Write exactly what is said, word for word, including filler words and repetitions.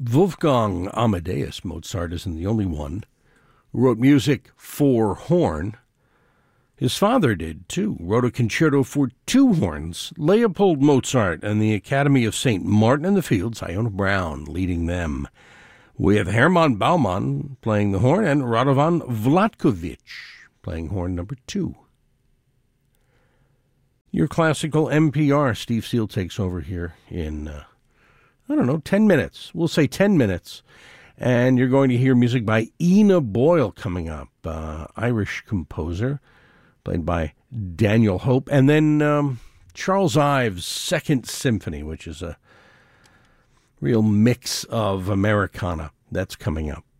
Wolfgang Amadeus Mozart isn't the only one who wrote music for horn. His father did, too, wrote a concerto for two horns. Leopold Mozart and the Academy of Saint Martin in the Fields, Iona Brown leading them, with Hermann Baumann playing the horn and Radovan Vlatkovich playing horn number two. Your classical N P R, Steve Seal takes over here in, uh, I don't know, ten minutes. We'll say ten minutes. And you're going to hear music by Ina Boyle coming up, uh, Irish composer, played by Daniel Hope. And then um, Charles Ives' Second Symphony, which is a real mix of Americana. That's coming up.